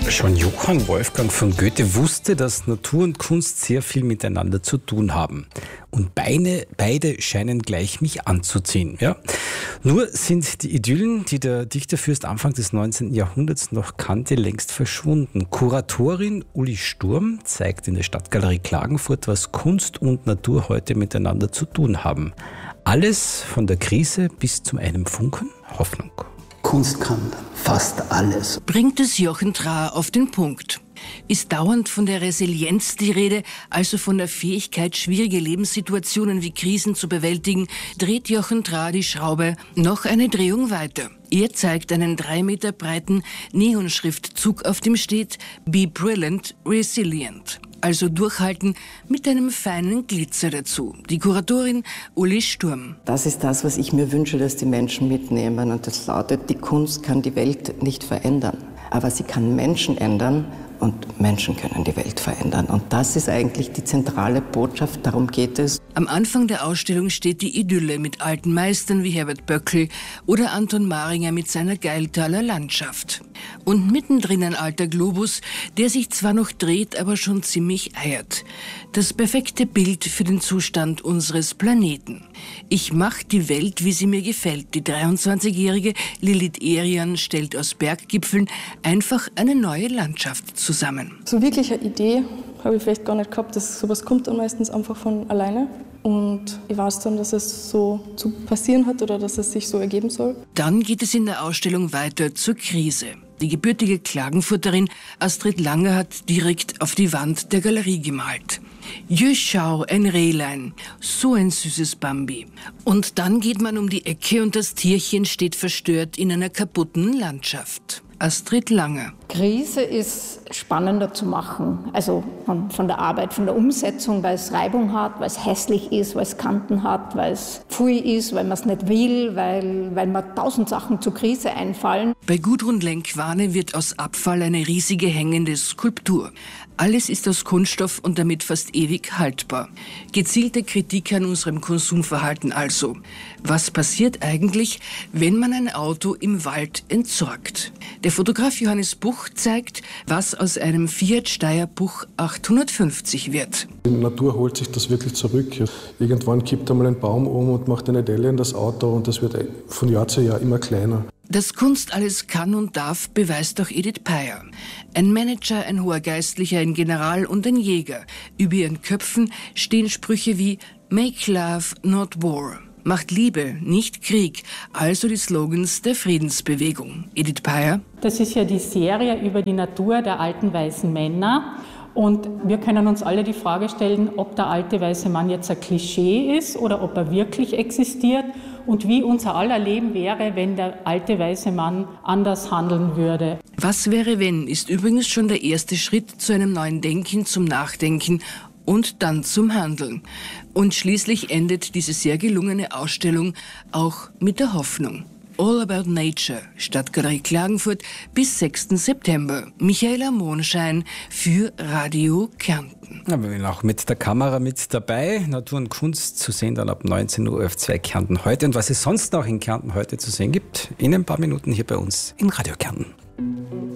Schon Johann Wolfgang von Goethe wusste, dass Natur und Kunst sehr viel miteinander zu tun haben. Und beide scheinen gleich mich anzuziehen. Ja? Nur sind die Idyllen, die der Dichterfürst Anfang des 19. Jahrhunderts noch kannte, längst verschwunden. Kuratorin Uli Sturm zeigt in der Stadtgalerie Klagenfurt, was Kunst und Natur heute miteinander zu tun haben. Alles von der Krise bis zu einem Funken Hoffnung. Kunst kann fast alles. Bringt es Jochen Trahr auf den Punkt. Ist dauernd von der Resilienz die Rede, also von der Fähigkeit, schwierige Lebenssituationen wie Krisen zu bewältigen, dreht Jochen Trahr die Schraube noch eine Drehung weiter. Er zeigt einen 3 Meter breiten Neonschriftzug, auf dem steht "Be brilliant, resilient", also durchhalten, mit einem feinen Glitzer dazu. Die Kuratorin Uli Sturm. Das ist das, was ich mir wünsche, dass die Menschen mitnehmen. Und das lautet, die Kunst kann die Welt nicht verändern, aber sie kann Menschen ändern. Und Menschen können die Welt verändern. Und das ist eigentlich die zentrale Botschaft, darum geht es. Am Anfang der Ausstellung steht die Idylle mit alten Meistern wie Herbert Böckl oder Anton Maringer mit seiner Geiltaler Landschaft. Und mittendrin ein alter Globus, der sich zwar noch dreht, aber schon ziemlich eiert. Das perfekte Bild für den Zustand unseres Planeten. Ich mach die Welt, wie sie mir gefällt. Die 23-jährige Lilith Erian stellt aus Berggipfeln einfach eine neue Landschaft zusammen. So wirklich eine Idee habe ich vielleicht gar nicht gehabt. Sowas kommt dann meistens einfach von alleine. Und ich weiß dann, dass es so zu passieren hat oder dass es sich so ergeben soll. Dann geht es in der Ausstellung weiter zur Krise. Die gebürtige Klagenfurterin Astrid Langer hat direkt auf die Wand der Galerie gemalt. Jö, schau, ein Rehlein, so ein süßes Bambi. Und dann geht man um die Ecke und das Tierchen steht verstört in einer kaputten Landschaft. Astrid Langer. Krise ist spannender zu machen, also von der Arbeit, von der Umsetzung, weil es Reibung hat, weil es hässlich ist, weil es Kanten hat, weil es pfui ist, weil man es nicht will, weil mir 1000 Sachen zur Krise einfallen. Bei Gudrun Lenkwane wird aus Abfall eine riesige hängende Skulptur. Alles ist aus Kunststoff und damit fast ewig haltbar. Gezielte Kritik an unserem Konsumverhalten also. Was passiert eigentlich, wenn man ein Auto im Wald entsorgt? Der Fotograf Johannes Buch zeigt, was aus einem Fiat Steyr Buch 850 wird. Die Natur holt sich das wirklich zurück. Irgendwann kippt einmal ein Baum um und macht eine Delle in das Auto und das wird von Jahr zu Jahr immer kleiner. Dass Kunst alles kann und darf, beweist auch Edith Peyer. Ein Manager, ein hoher Geistlicher, ein General und ein Jäger. Über ihren Köpfen stehen Sprüche wie "Make love, not war", macht Liebe, nicht Krieg, also die Slogans der Friedensbewegung. Edith Peyer. Das ist ja die Serie über die Natur der alten weißen Männer. Und wir können uns alle die Frage stellen, ob der alte weiße Mann jetzt ein Klischee ist oder ob er wirklich existiert und wie unser aller Leben wäre, wenn der alte weiße Mann anders handeln würde. Was wäre wenn, ist übrigens schon der erste Schritt zu einem neuen Denken, zum Nachdenken und dann zum Handeln. Und schließlich endet diese sehr gelungene Ausstellung auch mit der Hoffnung. All About Nature, Stadtgalerie Klagenfurt bis 6. September. Michaela Monschein für Radio Kärnten. Ja, wir sind auch mit der Kamera mit dabei. Natur und Kunst zu sehen dann ab 19 Uhr auf 2 Kärnten heute. Und was es sonst noch in Kärnten heute zu sehen gibt, in ein paar Minuten hier bei uns in Radio Kärnten.